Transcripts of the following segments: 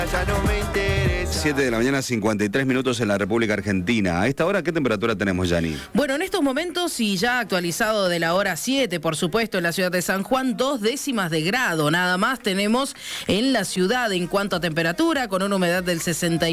Ya no me interesa. 7 de la mañana, 53 minutos en la República Argentina. A esta hora, ¿qué temperatura tenemos, Yani? Bueno, en estos momentos, y ya actualizado de la hora 7, por supuesto, en la ciudad de San Juan, 2 décimas de grado. Nada más tenemos en la ciudad en cuanto a temperatura, con una humedad del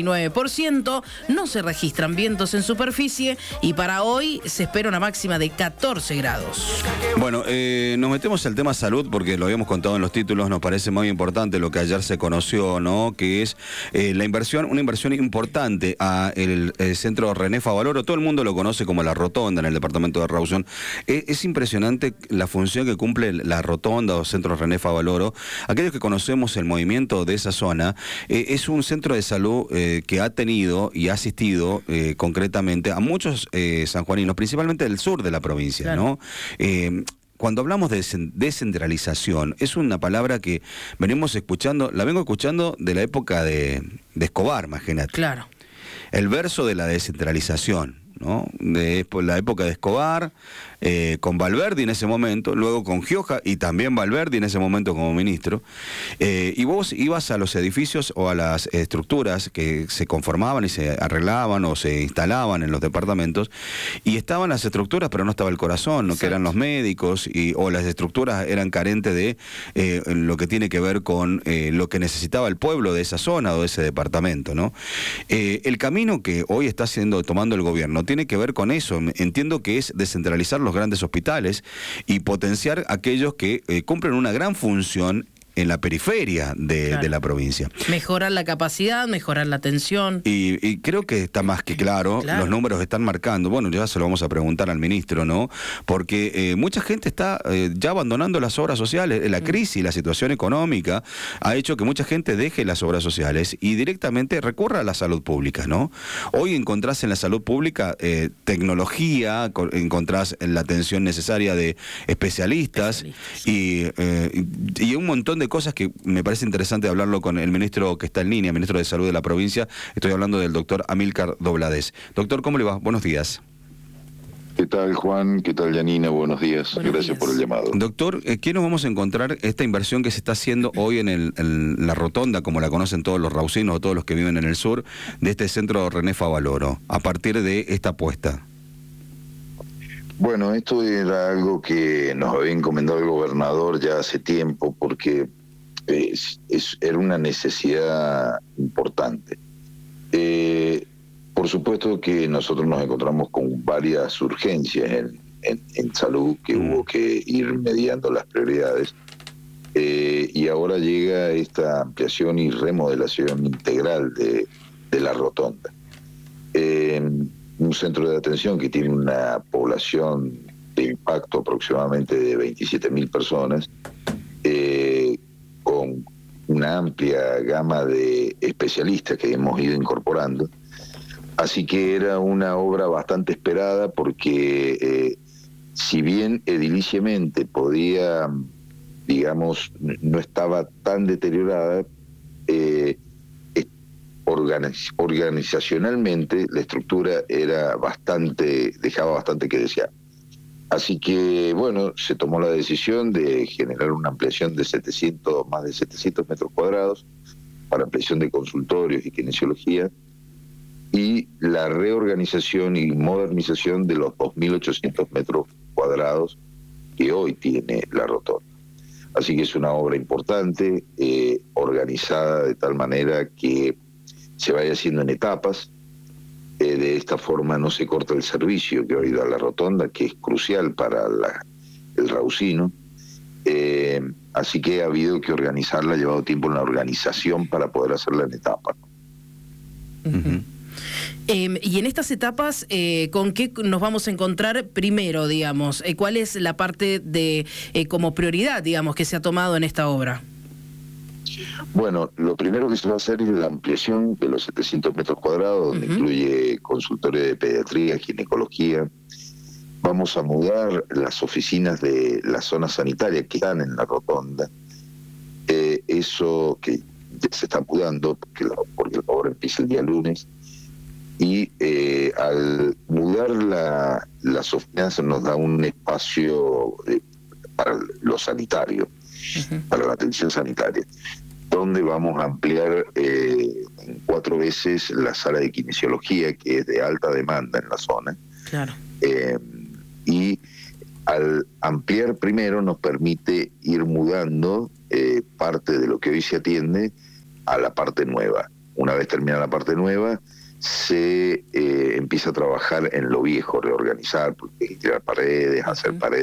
69%. No se registran vientos en superficie y para hoy se espera una máxima de 14 grados. Bueno, nos metemos al tema salud porque lo habíamos contado en los títulos. Nos parece muy importante lo que ayer se conoció, ¿no? Que es la inversión, una inversión importante a el centro René Favaloro. Todo el mundo lo conoce como la Rotonda en el departamento de Rawson. Es impresionante la función que cumple la Rotonda o centro René Favaloro. Aquellos que conocemos el movimiento de esa zona, es un centro de salud que ha tenido y ha asistido concretamente a muchos sanjuaninos, principalmente del sur de la provincia, claro, ¿no? Cuando hablamos de descentralización, es una palabra que venimos escuchando, la vengo escuchando de la época de Escobar, imagínate. Claro. El verso de la descentralización, ¿no? De la época de Escobar, con Valverde en ese momento, luego con Gioja y también Valverde en ese momento como ministro, y vos ibas a los edificios o a las estructuras que se conformaban y se arreglaban o se instalaban en los departamentos, y estaban las estructuras pero no estaba el corazón, ¿no? Que eran los médicos, o las estructuras eran carentes de lo que tiene que ver con lo que necesitaba el pueblo de esa zona o de ese departamento, ¿no? El camino que hoy está tomando el gobierno tiene que ver con eso. Entiendo que es descentralizar los grandes hospitales y potenciar aquellos que cumplen una gran función en la periferia de la provincia. Mejorar la capacidad, mejorar la atención. Y creo que está más que claro, los números están marcando. Bueno, ya se lo vamos a preguntar al ministro, ¿no? Porque mucha gente está ya abandonando las obras sociales. La crisis, la situación económica ha hecho que mucha gente deje las obras sociales y directamente recurra a la salud pública, ¿no? Hoy encontrás en la salud pública tecnología, encontrás la atención necesaria de especialistas. Y un montón de cosas que me parece interesante hablarlo con el ministro que está en línea, ministro de Salud de la provincia. Estoy hablando del doctor Amílcar Doblades. Doctor, ¿cómo le va? Buenos días. ¿Qué tal, Juan? ¿Qué tal, Yanina? Buenos días. Gracias por el llamado. Doctor, ¿qué nos vamos a encontrar esta inversión que se está haciendo hoy en la Rotonda, como la conocen todos los raucinos o todos los que viven en el sur, de este centro René Favaloro, a partir de esta apuesta? Bueno, esto era algo que nos había encomendado el gobernador ya hace tiempo, porque era una necesidad importante. Por supuesto que nosotros nos encontramos con varias urgencias en salud que hubo que ir mediando las prioridades, y ahora llega esta ampliación y remodelación integral de la Rotonda. Un centro de atención que tiene una población de impacto aproximadamente de 27.000 personas, con una amplia gama de especialistas que hemos ido incorporando. Así que era una obra bastante esperada porque si bien ediliciamente podía, digamos, no estaba tan deteriorada, organizacionalmente la estructura dejaba bastante que desear. Así que, bueno, se tomó la decisión de generar una ampliación de más de 700 metros cuadrados para ampliación de consultorios y kinesiología, y la reorganización y modernización de los 2.800 metros cuadrados que hoy tiene la Rotonda. Así que es una obra importante, organizada de tal manera que se vaya haciendo en etapas. De esta forma no se corta el servicio que hoy da la Rotonda, que es crucial para el raucino. Así que ha habido que organizarla, ha llevado tiempo en la organización para poder hacerla en etapas. Y en estas etapas, ¿con qué nos vamos a encontrar primero, digamos? ¿Cuál es la parte de como prioridad, digamos, que se ha tomado en esta obra? Bueno, lo primero que se va a hacer es la ampliación de los 700 metros cuadrados, donde incluye consultorio de pediatría, ginecología. Vamos a mudar las oficinas de la zona sanitaria que están en la Rotonda. Eso que ya se está mudando, porque la obra empieza el día lunes. Y al mudar las oficinas nos da un espacio para lo sanitario, para la atención sanitaria. donde vamos a ampliar en 4 veces la sala de kinesiología, que es de alta demanda en la zona. Claro. Y al ampliar primero nos permite ir mudando parte de lo que hoy se atiende a la parte nueva. Una vez terminada la parte nueva, se empieza a trabajar en lo viejo, reorganizar, porque tirar paredes, hacer paredes